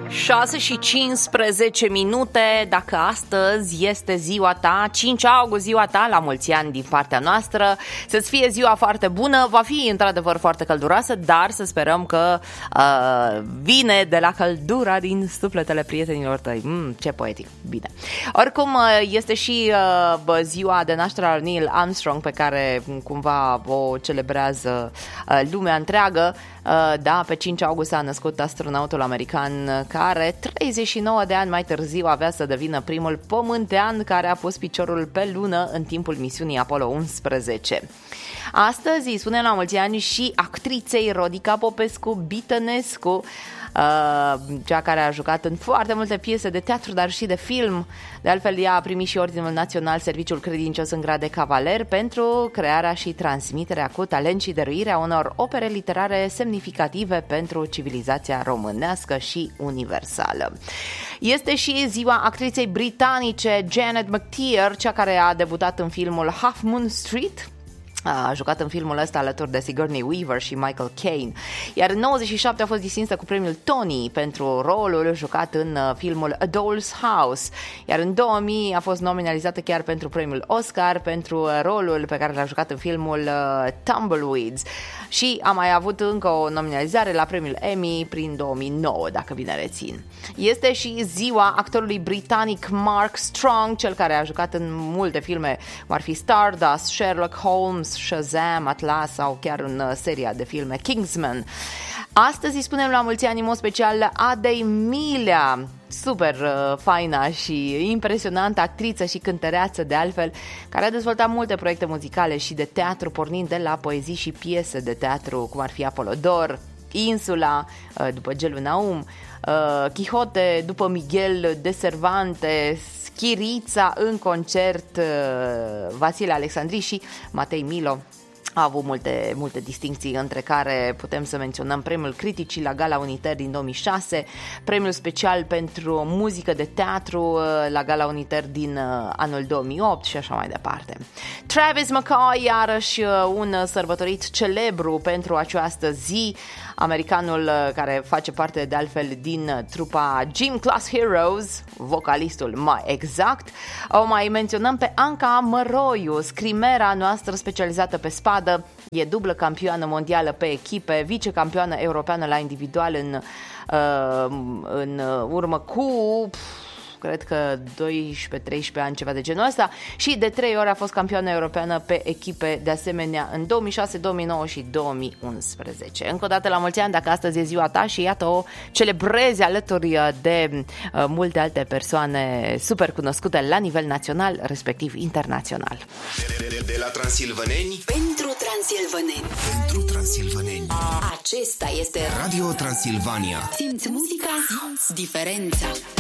6:15, dacă astăzi este ziua ta, 5 august ziua ta, la mulți ani din partea noastră, să-ți fie ziua foarte bună, va fi într-adevăr foarte călduroasă, dar să sperăm că vine de la căldura din sufletele prietenilor tăi. Ce poetic, bine. Oricum, este și ziua de naștere al Neil Armstrong, pe care cumva o celebrează lumea întreagă. Da, pe 5 august a născut astronautul american care 39 de ani mai târziu avea să devină primul pământean care a pus piciorul pe lună în timpul misiunii Apollo 11. Astăzi îi spunem la mulți ani și actriței Rodica Popescu-Bitănescu, cea care a jucat în foarte multe piese de teatru, dar și de film. De altfel, ea a primit și Ordinul Național Serviciul Credincios în grad de cavaler pentru crearea și transmiterea cu talent și dăruirea unor opere literare semnificative pentru civilizația românească și universală. Este și ziua actriței britanice Janet McTeer, cea care a debutat în filmul Half Moon Street. A jucat în filmul ăsta alături de Sigourney Weaver și Michael Caine. Iar în 97 a fost distinsă cu premiul Tony pentru rolul jucat în filmul A Doll's House. Iar în 2000 a fost nominalizată chiar pentru premiul Oscar pentru rolul pe care l-a jucat în filmul Tumbleweeds. Și a mai avut încă o nominalizare la premiul Emmy prin 2009, dacă bine rețin. Este și ziua actorului britanic Mark Strong, cel care a jucat în multe filme, cum ar fi Stardust, Sherlock Holmes, Shazam, Atlas sau chiar în seria de filme Kingsman. Astăzi îi spunem la mulți ani în mod special Adei Milea, super faina și impresionantă actriță și cântăreață de altfel, care a dezvoltat multe proiecte muzicale și de teatru, pornind de la poezii și piese de teatru, cum ar fi Apolodor, Insula, după Gelu Naum, Quixote, după Miguel de Cervantes, Chirița în concert, Vasile Alexandri și Matei Milo. A avut multe distincții, între care putem să menționăm premiul Criticii la Gala Uniter din 2006, premiul special pentru muzică de teatru la Gala Uniter din anul 2008 și așa mai departe. Travis McCoy, iarăși un sărbătorit celebru pentru această zi, americanul care face parte de altfel din trupa Gym Class Heroes, vocalistul mai exact. O mai menționăm pe Anca Măroiu, scrimera noastră specializată pe spadă. E dublă campioană mondială pe echipe, vicecampioană europeană la individual în urmă cu... cred că 12-13 ani, ceva de genul ăsta, și de 3 ori a fost campioană europeană pe echipe, de asemenea în 2006, 2009 și 2011. Încă o dată la mulți ani, dacă astăzi e ziua ta și iată o celebrezi alături de multe alte persoane super cunoscute la nivel național, respectiv internațional. De la transilvaneni pentru transilvaneni. Pentru transilvaneni. Acesta este Radio Transilvania. Simți muzica, simți diferența.